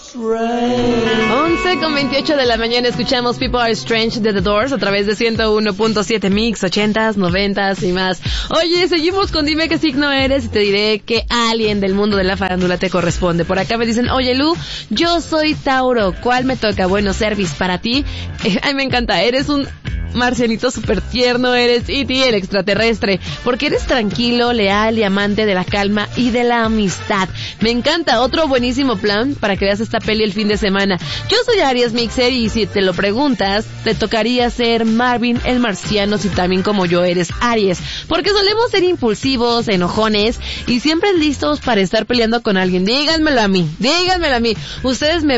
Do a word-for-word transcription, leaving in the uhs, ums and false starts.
once con veintiocho de la mañana escuchamos People Are Strange de The Doors a través de ciento uno punto siete Mix, ochentas, noventas y más. Oye, seguimos con Dime qué signo eres y te diré que alien del mundo de la farándula te corresponde. Por acá me dicen, oye Lu, yo soy Tauro, ¿cuál me toca? Bueno, service para ti. Eh, ay, me encanta, eres un marcianito súper tierno, eres E T, el extraterrestre, porque eres tranquilo, leal y amante de la calma y de la amistad. Me encanta, otro buenísimo plan para que veas esta peli el fin de semana. Yo soy Aries Mixer y si te lo preguntas, te tocaría ser Marvin el marciano si también como yo eres Aries, porque solemos ser impulsivos, enojones y siempre listos para estar peleando con alguien. Díganmelo a mí, díganmelo a mí. Ustedes me